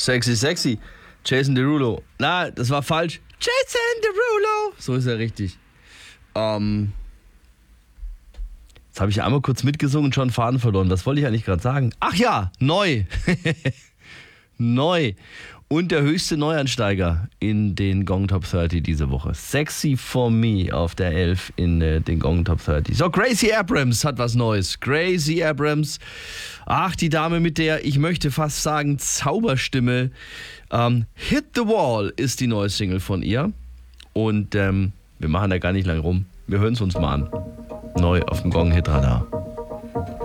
Sexy, sexy. Jason Derulo. Na, das war falsch. Jason Derulo. So ist er richtig. Jetzt habe ich einmal kurz mitgesungen und schon Faden verloren. Was wollte ich eigentlich gerade sagen? Ach ja, neu. Neu. Und der höchste Neuansteiger in den Gong Top 30 diese Woche. Sexy for Me auf der 11 in den Gong Top 30. So, Gracie Abrams hat was Neues. Gracie Abrams. Ach, die Dame mit der, ich möchte fast sagen, Zauberstimme. Hit the Wall ist die neue Single von ihr. Und wir machen da gar nicht lang rum. Wir hören es uns mal an. Neu auf dem Gong Hit Radar.